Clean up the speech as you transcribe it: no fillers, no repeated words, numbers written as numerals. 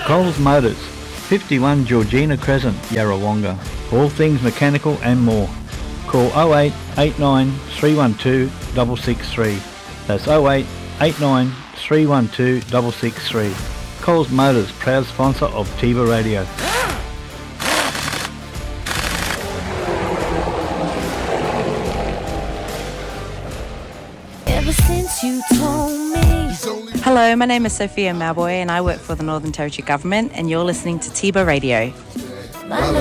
Coles Motors, 51 Georgina Crescent, Yarrawonga. All things mechanical and more. Call 08 89 312 663. That's 08 89 312 663. Coles Motors, proud sponsor of Tiba Radio. Ever since you told me. Hello, my name is Sophia Malboy and I work for the Northern Territory Government and you're listening to Tiba Radio.